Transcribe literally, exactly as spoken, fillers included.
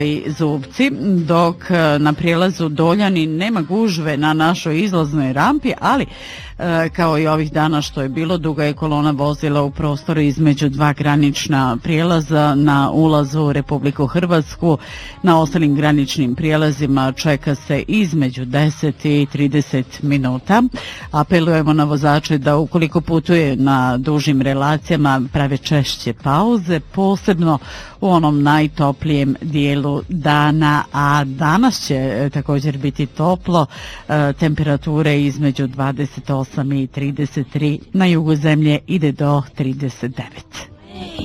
Zubci, dok na prijelazu Doljani nema gužve na našoj izlaznoj rampi, ali kao i ovih dana što je bilo, duga je kolona vozila u prostoru između dva granična prijelaza na ulazu u Republiku Hrvatsku. Na ostalim graničnim prijelazima čeka se između deset i trideset minuta. Apelujemo na vozače da ukoliko putuje na dužim relacijama prave češće pauze, posebno u onom najtoplijem dijelu dana, a danas će također biti toplo, temperature između dvadeset osam i trideset tri, na jugu zemlje ide do trideset devet.